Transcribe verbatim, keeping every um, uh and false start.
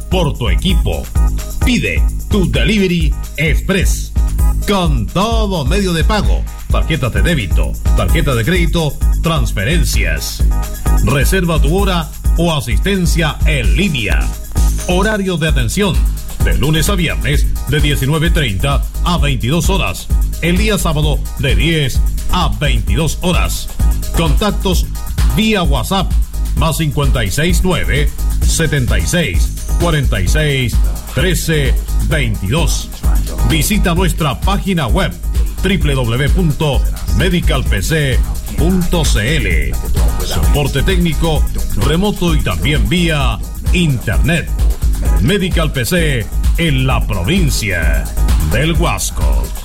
por tu equipo. Pide tu Delivery Express con todo medio de pago: tarjetas de débito, tarjeta de crédito, transferencias. Reserva tu hora o asistencia en línea. Horario de atención de lunes a viernes de diecinueve treinta a veintidós horas. El día sábado de diez a veintidós horas. Contactos vía WhatsApp más cincuenta y seis nueve setenta y seis cuarenta y seis trece veintidós. Visita nuestra página web doble u doble u doble u punto medical p c punto c l. Soporte técnico remoto y también vía internet. Medical P C en la provincia del Huasco.